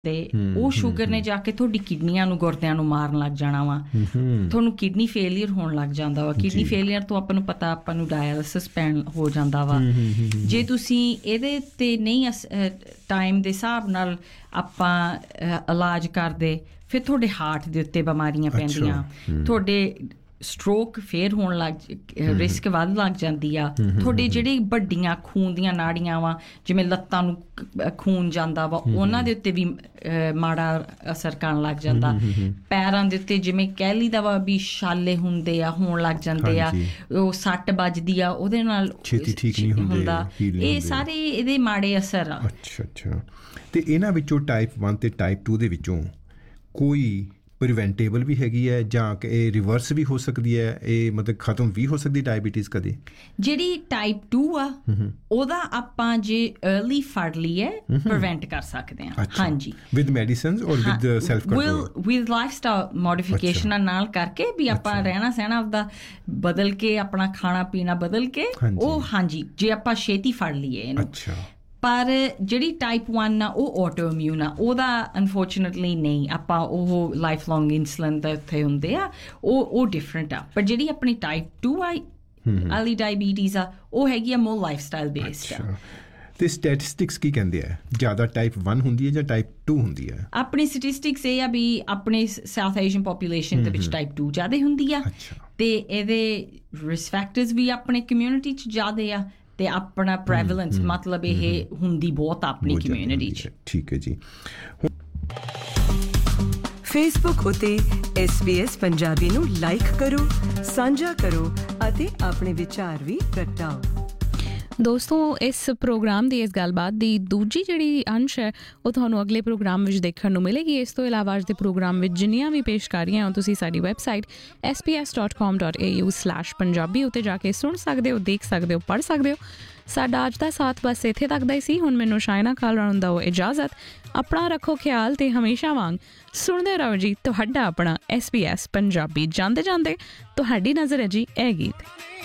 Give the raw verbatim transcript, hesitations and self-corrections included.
ਤੇ ਉਹ ਸ਼ੂਗਰ ਨੇ ਜਾ ਕੇ ਤੁਹਾਡੀ ਕਿਡਨੀਆਂ ਨੂੰ ਗੁਰਦਿਆਂ ਨੂੰ ਮਾਰਨ ਲੱਗ ਜਾਣਾ ਵਾ ਤੁਹਾਨੂੰ ਕਿਡਨੀ ਫੇਲੀਅਰ ਹੋਣ ਲੱਗ ਜਾਂਦਾ ਵਾ ਕਿਡਨੀ ਫੇਲੀਅਰ ਤੋਂ ਆਪਾਂ ਨੂੰ ਪਤਾ ਆਪਾਂ ਨੂੰ ਡਾਇਲਿਸਿਸ ਪੈਣ ਹੋ ਜਾਂਦਾ ਵਾ ਜੇ ਤੁਸੀਂ ਇਹਦੇ ਤੇ ਨਹੀਂ ਟਾਈਮ ਦੇ ਹਿਸਾਬ ਨਾਲ ਆਪਾਂ ਇਲਾਜ ਕਰਦੇ ਫਿਰ ਤੁਹਾਡੇ ਹਾਰਟ ਦੇ ਉੱਤੇ ਬਿਮਾਰੀਆਂ ਪੈਂਦੀਆਂ ਤੁਹਾਡੇ ਸਟ੍ਰੋਕ ਫੇਰ ਹੋਣ ਲੱਗ ਰਿਸਕ ਵੱਧ ਲੱਗ ਜਾਂਦੀ ਆ ਤੁਹਾਡੇ ਜਿਹੜੇ ਵੱਡੀਆਂ ਖੂਨ ਦੀਆਂ ਨਾੜੀਆਂ ਵਾ ਜਿਵੇਂ ਲੱਤਾਂ ਨੂੰ ਖੂਨ ਜਾਂਦਾ ਵਾ ਉਹਨਾਂ ਦੇ ਉੱਤੇ ਵੀ ਮਾੜਾ ਅਸਰ ਕਰਨ ਲੱਗ ਜਾਂਦਾ ਪੈਰਾਂ ਦੇ ਉੱਤੇ ਜਿਵੇਂ ਕਹਿ ਲਈਦਾ ਵਾ ਵੀ ਛਾਲੇ ਹੁੰਦੇ ਆ ਹੋਣ ਲੱਗ ਜਾਂਦੇ ਆ ਉਹ ਸੱਟ ਵੱਜਦੀ ਆ ਉਹਦੇ ਨਾਲ ਹੁੰਦਾ ਇਹ ਸਾਰੇ ਇਹਦੇ ਮਾੜੇ ਅਸਰ ਆ। ਅੱਛਾ ਅੱਛਾ ਤੇ ਇਹਨਾਂ ਵਿੱਚੋਂ ਟਾਈਪ ਵਨ ਤੇ ਟਾਈਪ ਟੂ ਦੇ ਵਿੱਚੋਂ ਕੋਈ ਪ੍ਰੀਵੈਂਟੇਬਲ ਵੀ ਹੈਗੀ ਹੈ ਜਾਂ ਕਿ ਇਹ ਰਿਵਰਸ ਵੀ ਹੋ ਸਕਦੀ ਹੈ ਇਹ ਮਤਲਬ ਖਤਮ ਵੀ ਹੋ ਸਕਦੀ ਡਾਇਬੀਟੀਜ਼ ਕਦੇ ਜਿਹੜੀ ਟਾਈਪ ਟੂ ਆ ਉਹਦਾ ਆਪਾਂ ਜੇ अर्ਲੀ ਫੜ ਲਈਏ ਪ੍ਰੀਵੈਂਟ ਕਰ ਸਕਦੇ ਹਾਂ। ਹਾਂਜੀ ਵਿਦ ਮੈਡੀਸਿਨਸ ਔਰ with self control with lifestyle ਮੋਡੀਫਿਕੇਸ਼ਨਾਂ ਨਾਲ ਕਰਕੇ ਵੀ ਆਪਾਂ ਰਹਿਣਾ ਸਹਿਣਾ ਆਪਦਾ ਬਦਲ ਕੇ ਆਪਣਾ ਖਾਣਾ ਪੀਣਾ ਬਦਲ ਕੇ ਉਹ ਹਾਂਜੀ ਜੇ ਆਪਾਂ ਛੇਤੀ ਫੜ ਲਈਏ ਇਹਨੂੰ। ਪਰ ਜਿਹੜੀ ਟਾਈਪ ਵਨ ਆ ਉਹ ਆਟੋ ਇਮਿਊਨ ਆ ਉਹਦਾ ਅਨਫੋਰਚੂਨੇਟਲੀ ਨਹੀਂ ਆਪਾਂ ਉਹ ਲਾਈਫ ਲੌਂਗ ਇਨਸੂਲਿਨ ਦੇ ਉੱਤੇ ਹੁੰਦੇ ਆ ਉਹ ਉਹ ਡਿਫਰੈਂਟ ਆ ਪਰ ਜਿਹੜੀ ਆਪਣੀ ਟਾਈਪ ਟੂ ਆ ਅਰਲੀ ਡਾਇਬੀਟੀਜ਼ ਆ ਉਹ ਹੈਗੀ ਆ ਮੋਰ ਲਾਈਫ ਸਟਾਈਲ ਬੇਸਡ ਆ। ਤੇ ਸਟੈਟਿਸਟਿਕਸ ਕੀ ਕਹਿੰਦੇ ਆ ਜ਼ਿਆਦਾ ਟਾਈਪ ਵਨ ਹੁੰਦੀ ਹੈ ਜਾਂ ਟਾਈਪ ਟੂ ਹੁੰਦੀ ਹੈ? ਆਪਣੀ ਸਟੈਟਿਸਟਿਕਸ ਇਹ ਆ ਵੀ ਆਪਣੇ ਸਾਊਥ ਏਸ਼ੀਅਨ ਪੋਪੂਲੇਸ਼ਨ ਦੇ ਵਿੱਚ ਟਾਈਪ ਟੂ ਜ਼ਿਆਦਾ ਹੁੰਦੀ ਆ ਤੇ ਇਹਦੇ ਰਿਸਕ ਫੈਕਟਰਸ ਵੀ ਆਪਣੇ ਕਮਿਊਨਿਟੀ 'ਚ ਜ਼ਿਆਦਾ ਆ ਤੇ ਆਪਣਾ ਪ੍ਰੈਵਲੈਂਸ ਮਤਲਬ ਇਹ ਹੁੰਦੀ ਬਹੁਤ ਆਪਣੀ ਕਮਿਊਨਿਟੀ 'ਚ। ਠੀਕ ਹੈ ਜੀ। ਫੇਸਬੁੱਕ ਉਤੇ ਐਸ ਬੀ ਐਸ ਪੰਜਾਬੀ ਨੂੰ ਲਾਈਕ ਕਰੋ ਸਾਂਝਾ ਕਰੋ ਅਤੇ ਆਪਣੇ ਵਿਚਾਰ ਵੀ ਪ੍ਰਗਟਾਓ। ਦੋਸਤੋ ਇਸ ਪ੍ਰੋਗਰਾਮ ਦੀ ਇਸ ਗੱਲਬਾਤ ਦੀ ਦੂਜੀ ਜਿਹੜੀ ਅੰਸ਼ ਹੈ ਉਹ ਤੁਹਾਨੂੰ ਅਗਲੇ ਪ੍ਰੋਗਰਾਮ ਵਿੱਚ ਦੇਖਣ ਨੂੰ ਮਿਲੇਗੀ। ਇਸ ਤੋਂ ਇਲਾਵਾ ਅੱਜ ਦੇ ਪ੍ਰੋਗਰਾਮ ਵਿੱਚ ਜਿੰਨੀਆਂ ਵੀ ਪੇਸ਼ਕਾਰੀਆਂ ਹੋ ਤੁਸੀਂ ਸਾਡੀ website S P S dot ਕਾਮ dot A you slash Punjabi ਉੱਤੇ ਜਾ ਕੇ ਸੁਣ ਸਕਦੇ ਹੋ ਦੇਖ ਸਕਦੇ ਹੋ ਪੜ੍ਹ ਸਕਦੇ ਹੋ। ਸਾਡਾ ਅੱਜ ਦਾ ਸਾਥ ਬਸ ਇੱਥੇ ਤੱਕ ਦਾ ਹੀ ਸੀ। ਹੁਣ ਮੈਨੂੰ ਸ਼ਾਇਨਾ ਕਾਲਰਾਉਣ ਦਾ ਉਹ ਇਜਾਜ਼ਤ। ਆਪਣਾ ਰੱਖੋ ਖਿਆਲ ਤੇ ਹਮੇਸ਼ਾ ਵਾਂਗ ਸੁਣਦੇ ਰਹੋ ਜੀ ਤੁਹਾਡਾ ਆਪਣਾ ਐਸ ਪੀ ਐਸ ਪੰਜਾਬੀ। ਜਾਂਦੇ ਜਾਂਦੇ ਤੁਹਾਡੀ ਨਜ਼ਰ ਹੈ ਜੀ ਇਹ ਗੀਤ।